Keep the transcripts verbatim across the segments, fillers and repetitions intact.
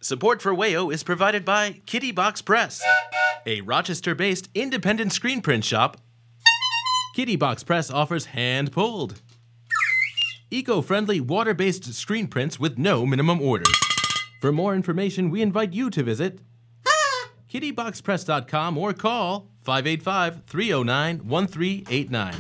Support for Wayo is provided by Kitty Box Press, a Rochester-based independent screen print shop. Kitty Box Press offers hand-pulled, eco-friendly, water-based screen prints with no minimum orders. For more information, we invite you to visit kitty box press dot com or call five eight five, three oh nine, one three eight nine.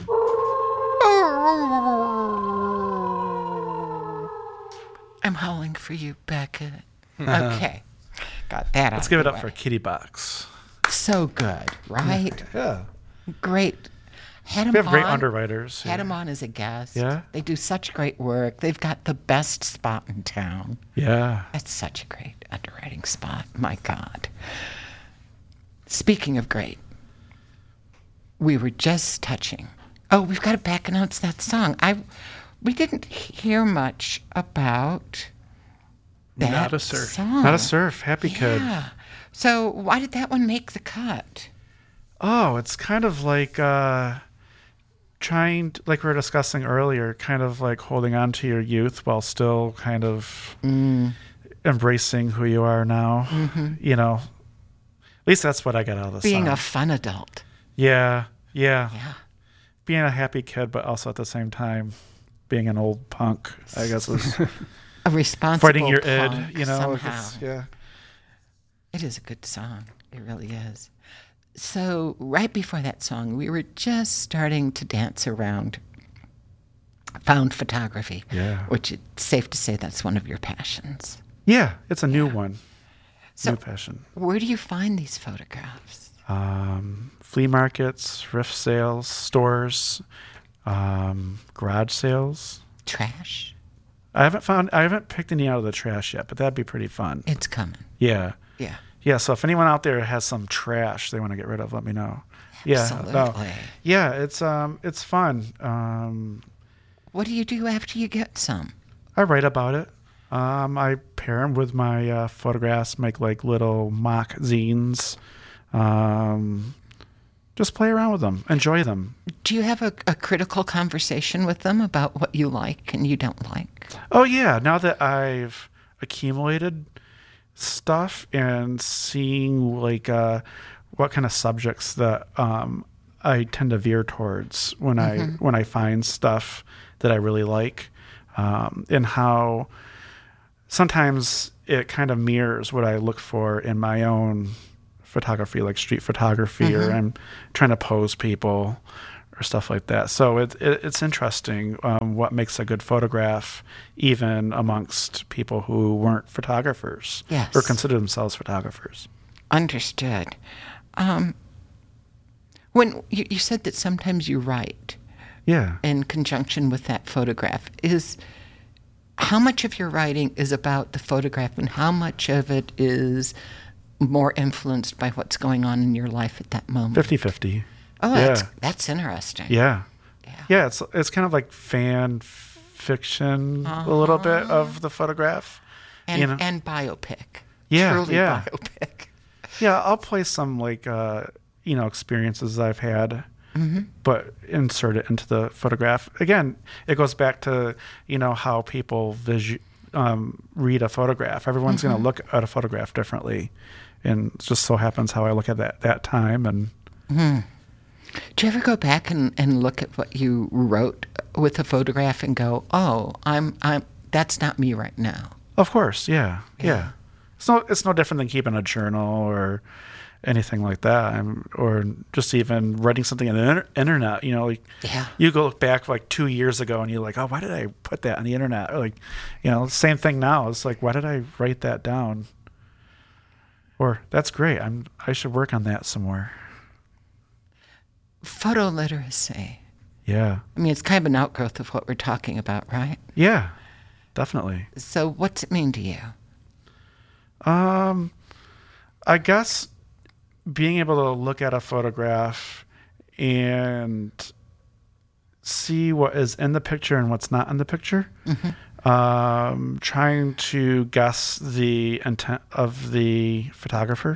I'm howling for you, Beckett. Okay. Got that out Let's give it the up way. for Kitty Box. So good, right? Yeah. Great. Had him We have great on, underwriters. Had yeah. him on as a guest. Yeah. They do such great work. They've got the best spot in town. Yeah. That's such a great underwriting spot. My God. Speaking of great, we were just touching. Oh, we've got to back announce that song. I, we didn't hear much about that Not a surf. song. Not a surf. Happy Kid. Yeah. So why did that one make the cut? Oh, it's kind of like uh, trying, to, like we were discussing earlier, kind of like holding on to your youth while still kind of Mm. embracing who you are now. Mm-hmm. You know, at least that's what I got out of the Being song. a fun adult. Yeah, yeah. Yeah. Being a happy kid, but also at the same time being an old punk, I guess is A responsible fighting your punk id, you know? somehow. It's- yeah. It is a good song. It really is. So right before that song, we were just starting to dance around found photography. Yeah. Which it's safe to say that's one of your passions. Yeah, it's a new one. So new passion. where do you find these photographs? Um, flea markets, thrift sales, stores, um, garage sales. Trash? I haven't found, I haven't picked any out of the trash yet, but that'd be pretty fun. It's coming. Yeah. Yeah. Yeah. So if anyone out there has some trash they want to get rid of, let me know. Yeah. Absolutely. No. Yeah. It's, um, it's fun. Um, What do you do after you get some? I write about it. Um, I pair them with my uh, photographs, make like little mock zines. Um, just play around with them, enjoy them. Do you have a, a critical conversation with them about what you like and you don't like? Oh yeah, now that I've accumulated stuff and seeing like uh, what kind of subjects that um, I tend to veer towards when Mm-hmm. I when I find stuff that I really like, um, and how sometimes it kind of mirrors what I look for in my own photography, like street photography, Mm-hmm. or I'm trying to pose people or stuff like that. So it, it, it's interesting um, what makes a good photograph, even amongst people who weren't photographers Yes. or consider themselves photographers. Understood. Um, when you, you said that sometimes you write Yeah. in conjunction with that photograph, is how much of your writing is about the photograph and how much of it is more influenced by what's going on in your life at that moment? fifty-fifty. Oh, Yeah. that's, that's interesting. Yeah. Yeah. Yeah, it's it's kind of like fan fiction a little bit of the photograph. And, you know? and biopic. Yeah, Truly yeah. biopic. Yeah, I'll play some like uh, you know, experiences I've had, Mm-hmm. but insert it into the photograph. Again, it goes back to, you know, how people visu- um, read a photograph. Everyone's going to look at a photograph differently, and it just so happens how I look at that that time. And Do you ever go back and, and look at what you wrote with a photograph and go, oh, I'm I'm that's not me right now? of course, yeah, yeah, Yeah. It's no it's no different than keeping a journal or anything like that, I'm, or just even writing something on the inter- internet. You know, like Yeah. you go look back like two years ago and you're like, oh, why did I put that on the internet? Or like, you know, same thing now. It's like, why did I write that down? Or that's great. I'm I should work on that some more. Photo literacy. Yeah, I mean, it's kind of an outgrowth of what we're talking about, right? yeah, definitely. So what's it mean to you? Um, I guess being able to look at a photograph and see what is in the picture and what's not in the picture. Um, trying to guess the intent of the photographer.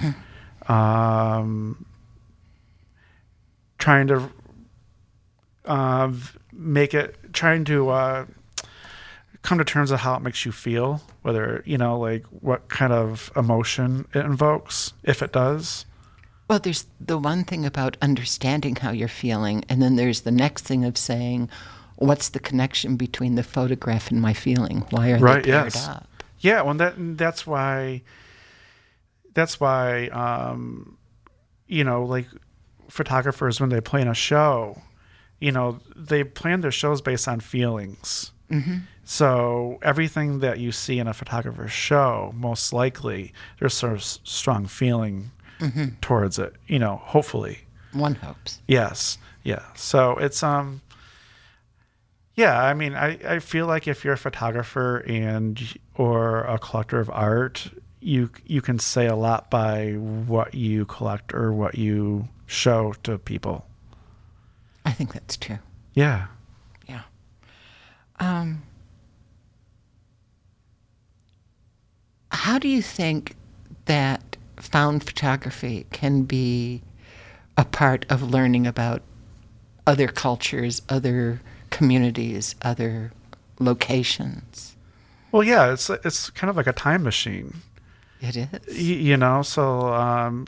Um, trying to uh, make it, trying to uh, come to terms with how it makes you feel, whether, you know, like what kind of emotion it invokes, if it does. Well, there's the one thing about understanding how you're feeling, and then there's the next thing of saying, what's the connection between the photograph and my feeling? Why are Right, they paired yes. up? Yeah, well, that that's why, that's why, um, you know, like photographers, when they plan a show, you know, they plan their shows based on feelings. Mm-hmm. So everything that you see in a photographer's show, most likely, there's sort of s- strong feeling Mm-hmm. towards it, you know, hopefully. One hopes. Yes. Yeah. So it's, um, yeah, I mean, I, I feel like if you're a photographer and, or a collector of art, you, you can say a lot by what you collect or what you show to people. I think that's true. Yeah. Yeah. Um, how do you think that found photography can be a part of learning about other cultures, other communities, other locations? Well, yeah, it's, it's kind of like a time machine. It is. Y- you know, so um,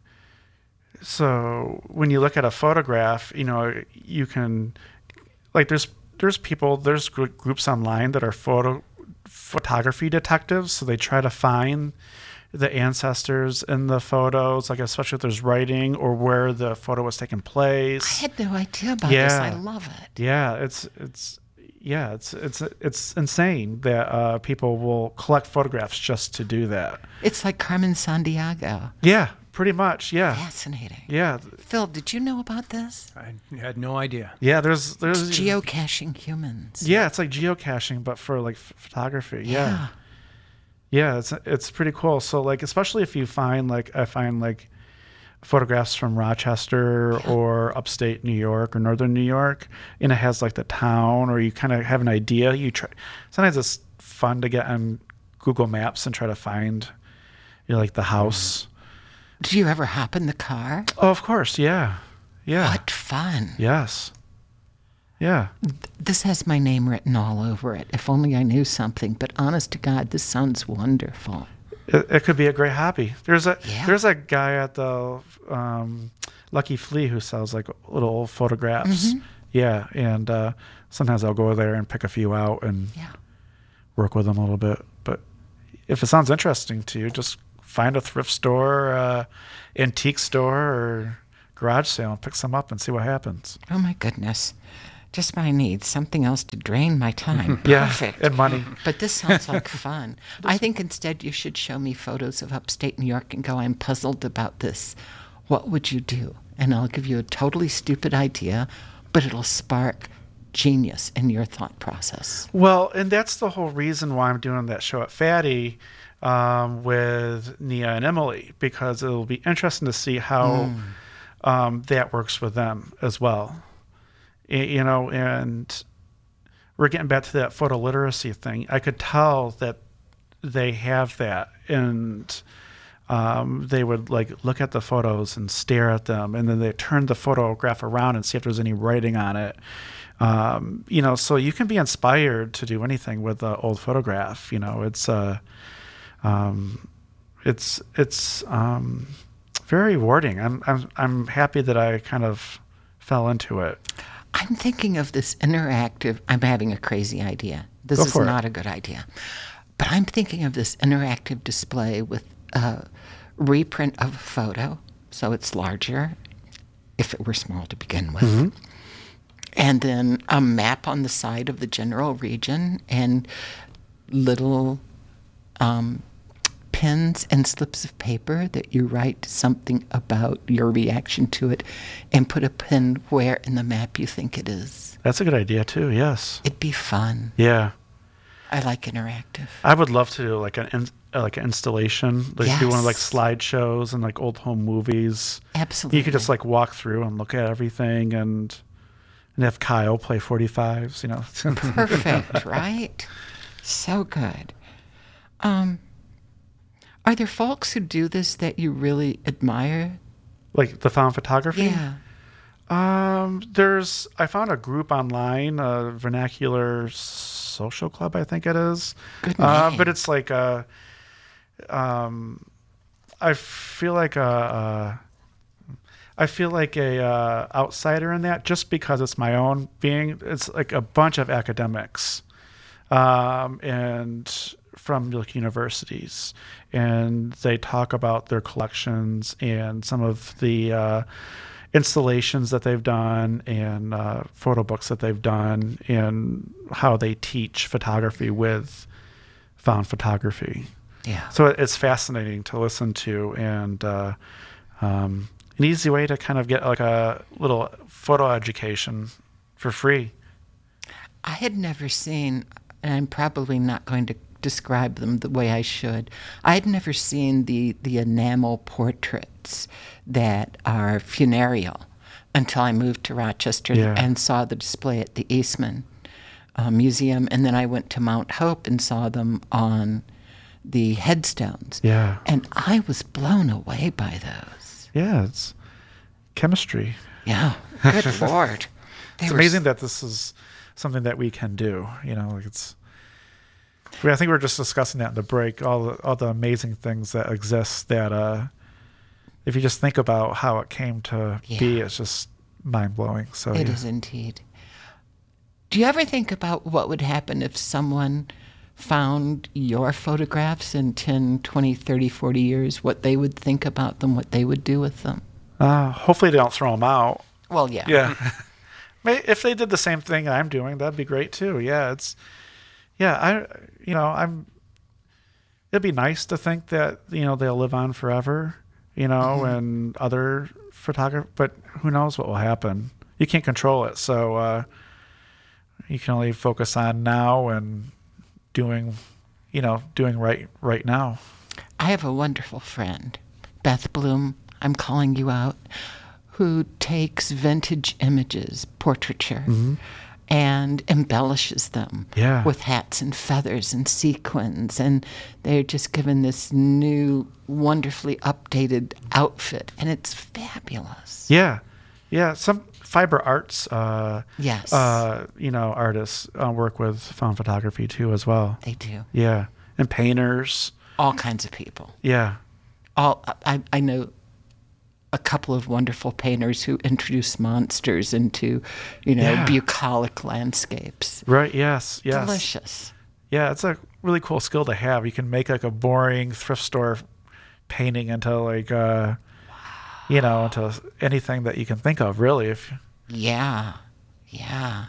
so when you look at a photograph, you know, you can, like, there's there's people, there's gr- groups online that are photo photography detectives, so they try to find the ancestors in the photos, like especially if there's writing or where the photo was taking place. I had no idea about this. Yeah. I love it. Yeah, it's it's yeah, it's it's it's insane that uh, people will collect photographs just to do that. It's like Carmen Sandiego. Yeah, pretty much. Yeah, Fascinating. yeah, Phil, did you know about this? I had no idea. yeah. There's there's Geocaching humans. yeah, it's like geocaching, but for like f- photography. Yeah. yeah, It's it's pretty cool. So like, especially if you find like I find like photographs from Rochester or upstate New York or northern New York, and it has like the town, or you kind of have an idea. You try. Sometimes it's fun to get on Google Maps and try to find, you know, like the house. Do you ever hop in the car? Oh, of course. Yeah. Yeah. What fun. Yes. Yeah. This has my name written all over it. If only I knew something. But honest to God, this sounds wonderful. It, it could be a great hobby. There's a Yeah. there's a guy at the um, Lucky Flea who sells like little old photographs. Mm-hmm. Yeah, and uh, sometimes I'll go there and pick a few out and Yeah. work with them a little bit. But if it sounds interesting to you, just find a thrift store, uh, antique store, or garage sale and pick some up and see what happens. Oh, my goodness. Just my needs. Something else to drain my time. Yeah, Perfect. and money. But this sounds like fun. I think instead you should show me photos of upstate New York and go, I'm puzzled about this. What would you do? And I'll give you a totally stupid idea, but it'll spark genius in your thought process. Well, and that's the whole reason why I'm doing that show at Fatty um, with Nia and Emily, because it'll be interesting to see how um, that works with them as well. Y- You know, and we're getting back to that photo literacy thing. I could tell that they have that, and um, they would like look at the photos and stare at them, and then they turn the photograph around and see if there's any writing on it. Um, you know, so you can be inspired to do anything with an old photograph. You know, it's uh, um, it's it's um, very rewarding. I'm I'm I'm happy that I kind of fell into it. I'm thinking of this interactive, I'm having a crazy idea. This Go is for it. not a good idea. But I'm thinking of this interactive display with a reprint of a photo, so it's larger, if it were small to begin with. Mm-hmm. And then a map on the side of the general region and little um, pens and slips of paper that you write something about your reaction to it and put a pin where in the map you think it is. That's a good idea too. Yes. It'd be fun. Yeah. I like interactive. I would love to do like an in, uh, like an installation, like do one of like Yes. slideshows and like old home movies. Absolutely. You could just like walk through and look at everything, and and have Kyle play forty-fives. You know. Perfect, right? So good. Um, are there folks who do this that you really admire? Like the found photography. Yeah. Um, there's I found a group online, a vernacular s- Social Club, I think it is. Good Uh, name. but it's like a, um, I feel like a, a I feel like a uh, outsider in that just because it's my own being. It's like a bunch of academics, um, and from like universities, and they talk about their collections and some of the uh, installations that they've done and uh, photo books that they've done and how they teach photography with found photography. Yeah. So it's fascinating to listen to, and uh, um, an easy way to kind of get like a little photo education for free. I had never seen, and I'm probably not going to describe them the way I should. I had never seen the, the enamel portraits that are funereal until I moved to Rochester Yeah. and saw the display at the Eastman uh, Museum. And then I went to Mount Hope and saw them on the headstones. Yeah. And I was blown away by those. Yeah, it's chemistry. Yeah. Good Lord. They It's were amazing that this is something that we can do. You know, like it's. I think we were just discussing that in the break. All the all the amazing things that exist. That uh, if you just think about how it came to be, Yeah. it's just mind blowing. So It yeah. is indeed. Do you ever think about what would happen if someone found your photographs in ten, twenty, thirty, forty years, what they would think about them, what they would do with them? Uh, hopefully they don't throw them out. Well, yeah. Yeah. May- if they did the same thing I'm doing, that'd be great too. Yeah, it's yeah, I you know, I'm it'd be nice to think that, you know, they'll live on forever, you know, Mm-hmm. and other photographer, but who knows what will happen. You can't control it. So uh you can only focus on now and doing, you know, doing right right now. I have a wonderful friend, Beth Bloom, I'm calling you out, who takes vintage images, portraiture, and embellishes them Yeah. with hats and feathers and sequins. And they're just given this new, wonderfully updated outfit. And it's fabulous. Yeah. Yeah, some fiber arts uh Yes, uh you know, artists uh, work with found photography too as well. they do. Yeah. And painters. All kinds of people. Yeah. All I, I know a couple of wonderful painters who introduce monsters into, you know, Yeah. bucolic landscapes. Right. Yes. Yes. Delicious. Yeah. It's a really cool skill to have. You can make like a boring thrift store painting into like, uh, you know, into anything that you can think of, really. If Yeah, yeah.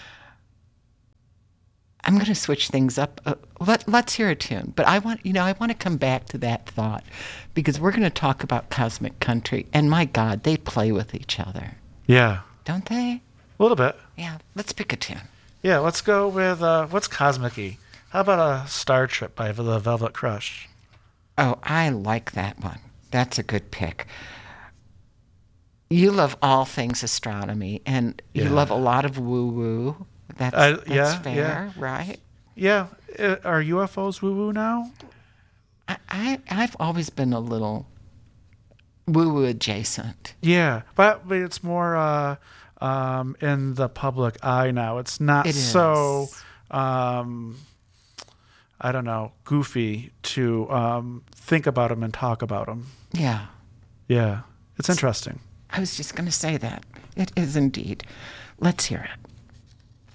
I'm going to switch things up. Uh, let, let's hear a tune. But I want, you know, I want to come back to that thought because we're going to talk about Cosmic Country. And my God, they play with each other, yeah, don't they? a little bit. Yeah, let's pick a tune. Yeah. Let's go with uh, what's cosmic-y? How about a Star Trip by the Velvet Crush? Oh, I like that one. That's a good pick. You love all things astronomy, and you Yeah. love a lot of woo-woo. That's, I- that's yeah, fair, yeah. right? Yeah. Uh, Are U F Os woo-woo now? I, I, I've always been a little woo-woo adjacent. Yeah, but, but it's more uh, um, in the public eye now. It's not It so, is. um, I don't know, goofy to um, think about them and talk about them. Yeah, Yeah, it's interesting. I was just going to say that. It is indeed. Let's hear it.